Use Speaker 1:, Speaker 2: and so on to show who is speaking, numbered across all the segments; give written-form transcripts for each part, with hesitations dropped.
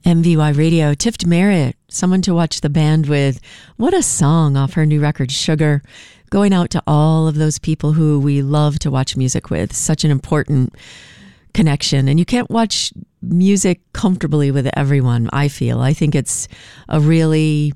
Speaker 1: MVY Radio, Tift Merritt, someone to watch the band with. What a song off her new record, Sugar. Going out to all of those people who we love to watch music with. Such an important connection. And you can't watch music comfortably with everyone, I feel. I think it's a really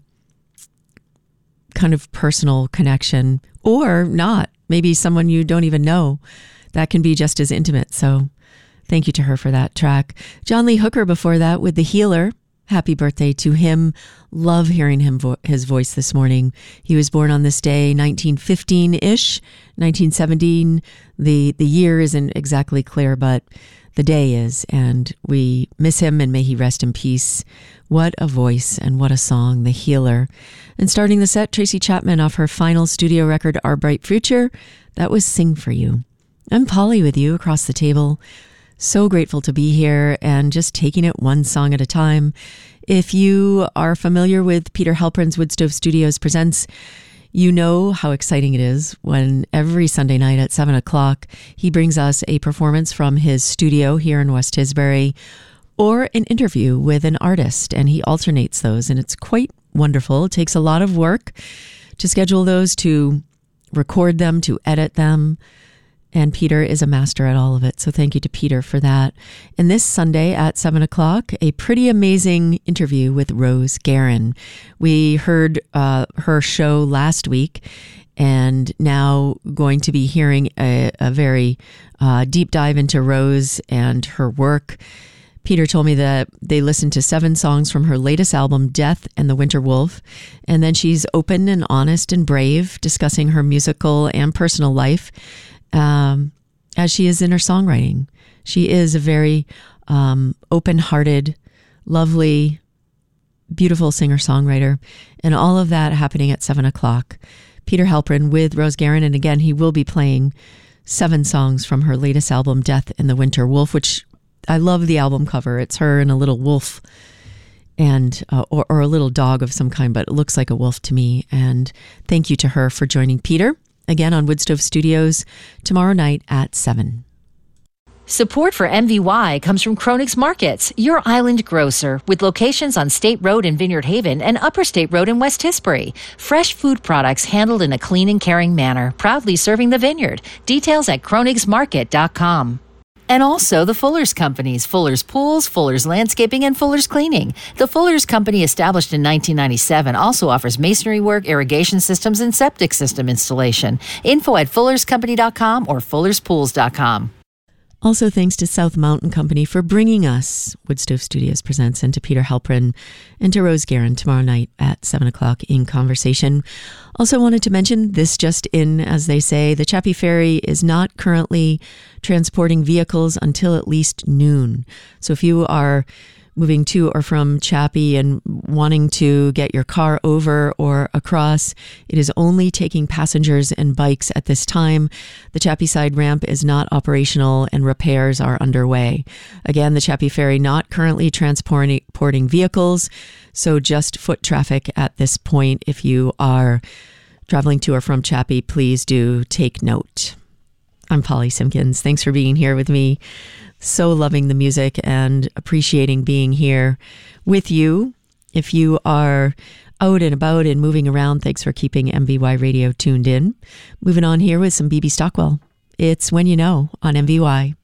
Speaker 1: kind of personal connection, or not. Maybe someone you don't even know. That can be just as intimate. So thank you to her for that track. John Lee Hooker before that with The Healer. Happy birthday to him. Love hearing his voice this morning. He was born on this day, 1915-ish, 1917. The year isn't exactly clear, but the day is, and we miss him, and may he rest in peace. What a voice and what a song, The Healer. And starting the set, Tracy Chapman off her final studio record, Our Bright Future. That was Sing For You. I'm Polly with you across the table. So grateful to be here and just taking it one song at a time. If you are familiar with Peter Halprin's Woodstove Studios Presents, you know how exciting it is when every Sunday night at 7 o'clock, he brings us a performance from his studio here in West Tisbury or an interview with an artist, and he alternates those, and it's quite wonderful. It takes a lot of work to schedule those, to record them, to edit them. And Peter is a master at all of it. So thank you to Peter for that. And this Sunday at 7 o'clock, a pretty amazing interview with Rose Guerin. We heard her show last week, and now going to be hearing a very deep dive into Rose and her work. Peter told me that they listened to 7 songs from her latest album, Death and the Winter Wolf. And then she's open and honest and brave, discussing her musical and personal life. As she is in her songwriting. She is a very open-hearted, lovely, beautiful singer-songwriter, and all of that happening at 7 o'clock. Peter Halprin with Rose Guerin, and again, he will be playing 7 songs from her latest album, Death and the Winter Wolf, which I love the album cover. It's her and a little wolf, and or a little dog of some kind, but it looks like a wolf to me. And thank you to her for joining Peter. Again on Woodstove Studios tomorrow night at 7.
Speaker 2: Support for MVY comes from Kronig's Markets, your island grocer, with locations on State Road in Vineyard Haven and Upper State Road in West Tisbury. Fresh food products handled in a clean and caring manner, proudly serving the vineyard. Details at kronigsmarket.com. And also the Fuller's Companies, Fuller's Pools, Fuller's Landscaping, and Fuller's Cleaning. The Fuller's Company, established in 1997, also offers masonry work, irrigation systems, and septic system installation. Info at fullerscompany.com or fullerspools.com.
Speaker 1: Also, thanks to South Mountain Company for bringing us Woodstove Studios Presents, and to Peter Halprin and to Rose Guerin tomorrow night at 7 o'clock in conversation. Also wanted to mention this just in, as they say, the Chappie Ferry is not currently transporting vehicles until at least noon. So if you are moving to or from Chappie and wanting to get your car over or across, it is only taking passengers and bikes at this time. The Chappie side ramp is not operational and repairs are underway. Again, the Chappie Ferry not currently transporting vehicles, so just foot traffic at this point. If you are traveling to or from Chappie, please do take note. I'm Polly Simpkins. Thanks for being here with me. So loving the music and appreciating being here with you. If you are out and about and moving around, thanks for keeping MVY Radio tuned in. Moving on here with some BB Stockwell. It's When You Know on MVY.